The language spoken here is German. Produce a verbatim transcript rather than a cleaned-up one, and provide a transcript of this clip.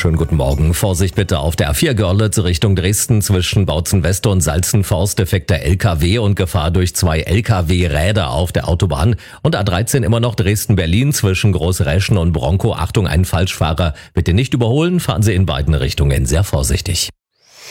schönen guten Morgen. Vorsicht bitte auf der A vier Görlitz Richtung Dresden zwischen Bautzen West und Salzenforst, defekter L K W und Gefahr durch zwei L K W-Räder auf der Autobahn. Und A dreizehn immer noch Dresden-Berlin zwischen Großreschen und Bronkow. Achtung, ein Falschfahrer. Bitte nicht überholen, fahren Sie in beiden Richtungen sehr vorsichtig.